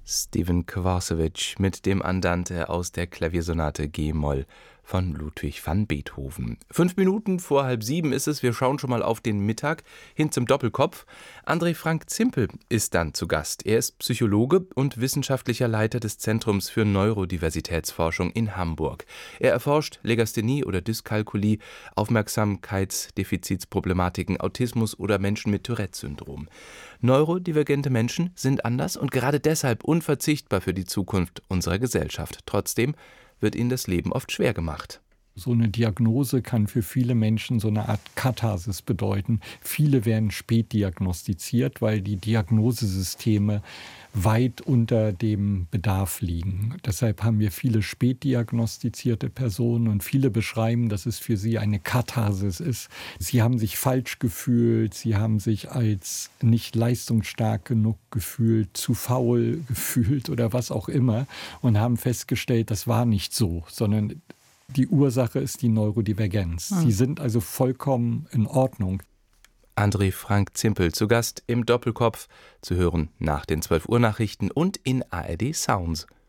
Steven Kovacevic mit dem Andante aus der Klaviersonate G-Moll von Ludwig van Beethoven. 5 Minuten vor 6:30 ist es. Wir schauen schon mal auf den Mittag hin zum Doppelkopf. André Frank Zimpel ist dann zu Gast. Er ist Psychologe und wissenschaftlicher Leiter des Zentrums für Neurodiversitätsforschung in Hamburg. Er erforscht Legasthenie oder Dyskalkulie, Aufmerksamkeitsdefizitsproblematiken, Autismus oder Menschen mit Tourette-Syndrom. Neurodivergente Menschen sind anders und gerade deshalb unverzichtbar für die Zukunft unserer Gesellschaft. Trotzdem wird ihnen das Leben oft schwer gemacht. So eine Diagnose kann für viele Menschen so eine Art Katharsis bedeuten. Viele werden spät diagnostiziert, weil die Diagnosesysteme weit unter dem Bedarf liegen. Deshalb haben wir viele spät diagnostizierte Personen und viele beschreiben, dass es für sie eine Katharsis ist. Sie haben sich falsch gefühlt, sie haben sich als nicht leistungsstark genug gefühlt, zu faul gefühlt oder was auch immer und haben festgestellt, das war nicht so, sondern die Ursache ist die Neurodivergenz. Sie sind also vollkommen in Ordnung. André Frank Zimpel zu Gast im Doppelkopf, zu hören nach den 12 Uhr Nachrichten und in ARD Sounds.